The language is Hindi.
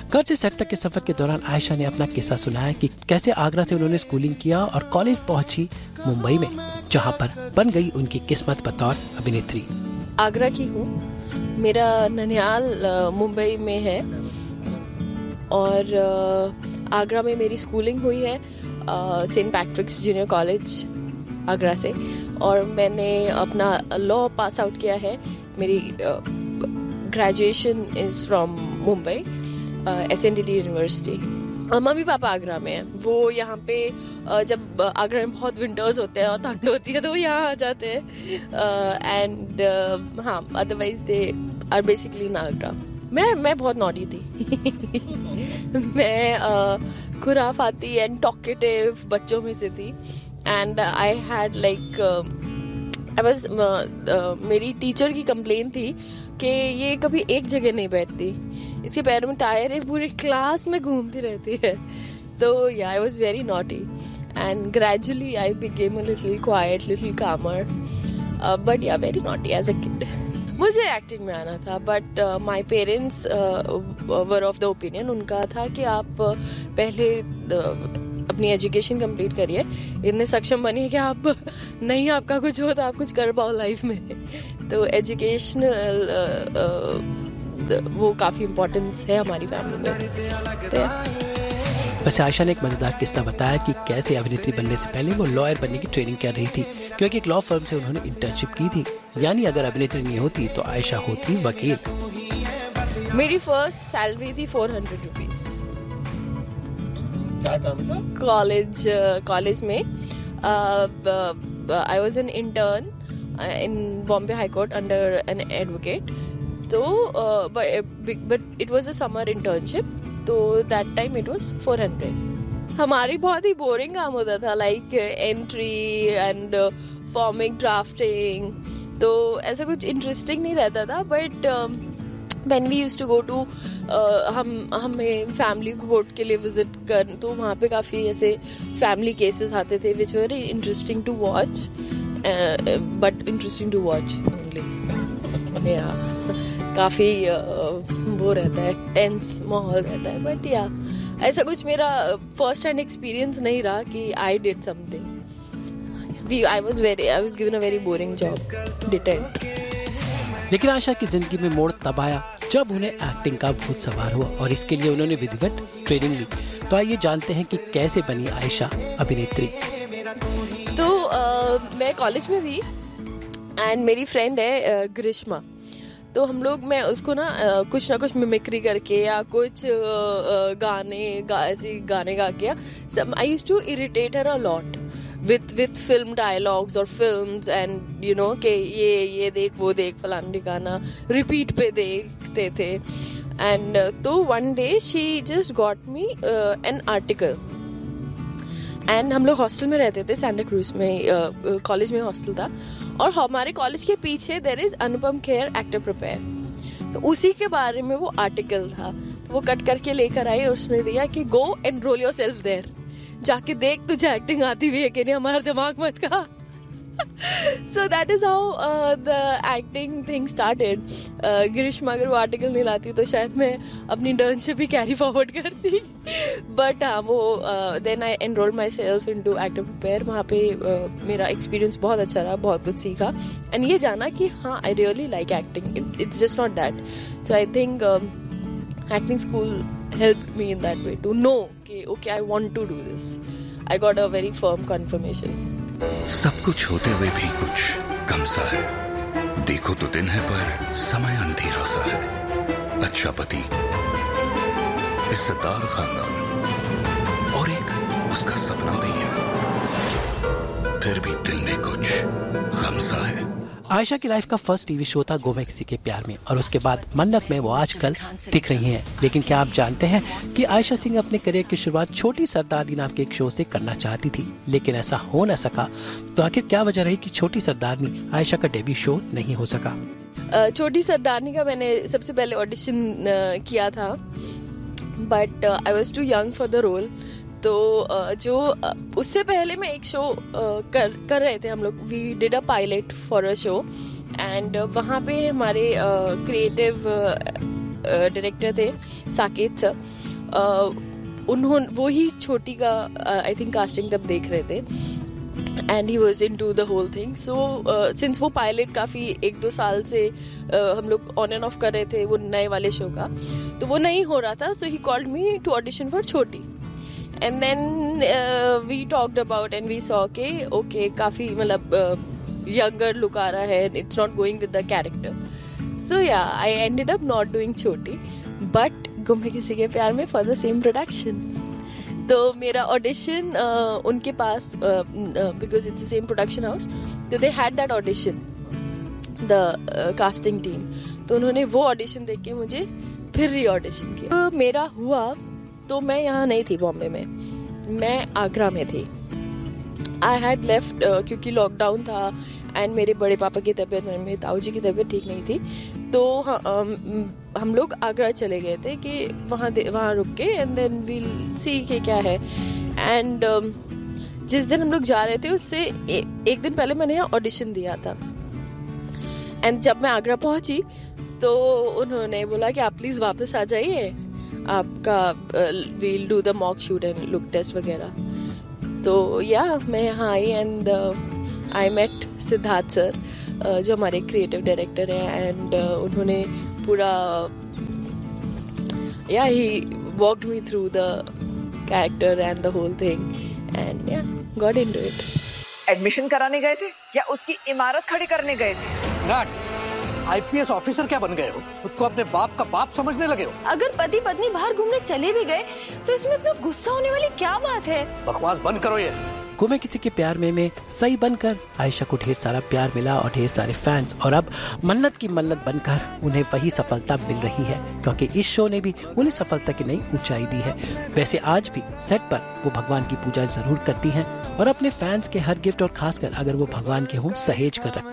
घर से सेट तक के सफर के दौरान आयशा ने अपना किस्सा सुनाया कि कैसे आगरा से उन्होंने स्कूलिंग किया और कॉलेज पहुंची मुंबई में, जहां पर बन गई उनकी किस्मत बतौर अभिनेत्री। आगरा की हूँ, मेरा ननिहाल मुंबई में है और आगरा में मेरी स्कूलिंग हुई है सेंट पैट्रिक्स जूनियर कॉलेज आगरा से, और मैंने अपना लॉ पास आउट किया है। मेरी graduation is from Mumbai SNDT university. Mummy papa Agra में है। वो यहाँ पे जब आगरा में बहुत विंटर्स होते हैं और ठंड होती है तो वो यहाँ आ जाते हैं एंड हाँ, अदरवाइज दे आर बेसिकली इन आगरा। मैं बहुत नॉटी थी मैं खुराफाती एंड टॉकेटिव बच्चों में से थी and I had like I was मेरी टीचर की कंप्लेन थी कि ये कभी एक जगह नहीं बैठती, इसके पैरों में टायर है, पूरी क्लास में घूमती रहती है। तो या I was very naughty and gradually I became a little quite, little कामर, बट या very naughty as a kid. मुझे एक्टिंग में आना था but my parents were of the opinion, उनका था कि आप पहले अपनी एजुकेशन कंप्लीट करिए, इतने सक्षम बनिए कि आप नहीं आपका कुछ हो तो आप कुछ कर पाओ लाइफ में। तो एजुकेशनल वो काफ़ी इम्पोर्टेंस है हमारी फैमिली में। तो वैसे आयशा ने एक मजेदार किस्सा बताया कि कैसे अभिनेत्री बनने से पहले वो लॉयर बनने की ट्रेनिंग कर रही थी, क्योंकि एक लॉ फर्म से उन्होंने इंटर्नशिप की थी। यानी अगर अभिनेत्री नहीं होती तो आयशा होती वकील। मेरी फर्स्ट सैलरी थी 400 रुपीज कॉलेज में। I was an intern in Bombay high court under an advocate. तो but it was a summer internship, तो दैट टाइम इट वॉज 400। हमारी बहुत ही बोरिंग काम होता था, like entry and forming, drafting, तो ऐसा कुछ इंटरेस्टिंग नहीं रहता था। But when we used to go to हमें फैमिली कोर्ट के लिए विजिट कर, तो वहाँ पे काफ़ी ऐसे फैमिली केसेस आते थे which very interesting to watch, but interesting to watch only. या काफ़ी वो रहता है, टेंस माहौल रहता है, बट या ऐसा कुछ मेरा फर्स्ट हैंड एक्सपीरियंस नहीं रहा कि I did something. I was given a very boring job, detent. लेकिन आयशा की जिंदगी में मोड़ तब आया जब उन्हें एक्टिंग का भूत सवार हुआ और इसके लिए उन्होंने विधिवत ट्रेनिंग ली। तो आइए जानते हैं कि कैसे बनी आयशा अभिनेत्री। तो मैं कॉलेज में थी एंड मेरी फ्रेंड है ग्रीष्मा। तो हम लोग, मैं उसको ना कुछ मिमिक्री करके या कुछ ऐसे गाने गा के, I used to irritate her a lot with film dialogues or films, and you know कि ये देख वो देख फलाना ठिकाना रिपीट पे देखते थे। and तो one day she just got me an article, and हम लोग हॉस्टल में रहते थे, सैंटा क्रूज में कॉलेज में हॉस्टल था, और हमारे कॉलेज के पीछे there is Anupam Kher actor prepare. तो उसी के बारे में वो आर्टिकल था, तो वो कट करके लेकर आई और उसने दिया कि गो एनरोल योरसेल्फ देयर, जाके देख तुझे एक्टिंग आती हुई है कि नहीं, हमारा दिमाग मत खा। So that is how the acting thing started. ग्रीष्मा अगर वो आर्टिकल नहीं लाती तो शायद मैं अपनी इंटर्नशिप ही कैरी फॉरवर्ड करती। बट हाँ, वो then I enrolled my self in to actor prepare. वहाँ पे मेरा एक्सपीरियंस बहुत अच्छा रहा, बहुत कुछ सीखा एंड ये जाना कि हाँ, I really like acting, it's just not that. So I think acting school helped me in that way to know okay I want to do this. I got a very firm confirmation. सब कुछ होते हुए भी कुछ कम सा है, देखो तो दिन है पर समय अंधेरा सा है। अच्छा पति, इज्जतदार खानदान और एक उसका सपना भी है, फिर भी दिल में कुछ गम सा है। आयशा की लाइफ का फर्स्ट टीवी शो था गो मैं किसी के प्यार में, और उसके बाद मन्नत में वो आजकल दिख रही हैं। लेकिन क्या आप जानते हैं कि आयशा सिंह अपने करियर की शुरुआत छोटी सरदारनी नाम के एक शो से करना चाहती थी, लेकिन ऐसा हो न सका। तो आखिर क्या वजह रही कि छोटी सरदारनी आयशा का डेब्यू शो नहीं हो सका? छोटी सरदारनी का मैंने सबसे पहले ऑडिशन किया था, but I was to young for the role. तो जो उससे पहले मैं एक शो कर रहे थे हम लोग, we did a pilot for a show, and वहाँ पे हमारे क्रिएटिव डायरेक्टर थे साकेत सर, वो ही छोटी का आई थिंक कास्टिंग तब देख रहे थे and he was in to the whole thing. So since वो पायलट काफ़ी 1-2 साल से हम लोग ऑन एंड ऑफ कर रहे थे वो नए वाले शो का, तो वो नहीं हो रहा था. सो he called me to audition for छोटी and then we talked about and we saw के ओके काफ़ी मतलब यंगर लुक आ रहा है, it's not going with the character. सो या I ended up not doing छोटी बट गुम है किसी के प्यार में फॉर द सेम प्रोडक्शन. तो मेरा ऑडिशन उनके पास because it's the same production house, तो they had that audition the casting team. तो उन्होंने वो ऑडिशन देख के मुझे फिर री ऑडिशन किया. तो मेरा हुआ तो मैं यहाँ नहीं थी बॉम्बे में, मैं आगरा में थी. आई हैड लेफ्ट क्योंकि लॉकडाउन था एंड मेरे बड़े पापा की तबीयत, मेरे ताऊ जी की तबीयत ठीक नहीं थी. तो हम लोग आगरा चले गए थे कि वहाँ रुक के एंड देन वील सी के क्या है. एंड जिस दिन हम लोग जा रहे थे उससे एक दिन पहले मैंने यहाँ ऑडिशन दिया था. एंड जब मैं आगरा पहुँची तो उन्होंने बोला कि आप प्लीज़ वापस आ जाइए, आपका we'll do the mock shoot and look test वगैरह. तो या मैं यहाँ आई and I met Siddharth sir जो हमारे क्रिएटिव डायरेक्टर हैं एंड उन्होंने पूरा या ही walked me through the character and the whole thing and या गॉट इनटू इट. एडमिशन कराने गए थे या उसकी इमारत खड़ी करने गए थे? आईपीएस ऑफिसर क्या बन गए हो? खुद को अपने बाप का बाप समझने लगे हो? अगर पति पत्नी बाहर घूमने चले भी गए तो इसमें इतना गुस्सा होने वाली क्या बात है? बकवास बंद करो ये. गुम है किसी के प्यार में सही बनकर आयशा को ढेर सारा प्यार मिला और ढेर सारे फैंस, और अब मन्नत की मन्नत बनकर उन्हें वही सफलता मिल रही है क्योंकि इस शो ने भी उन्हें सफलता की नई ऊंचाई दी है. वैसे आज भी सेट पर वो भगवान की पूजा जरूर करती हैं और अपने फैंस के हर गिफ्ट और खासकर अगर वो भगवान के हों सहेज कर रखती हैं.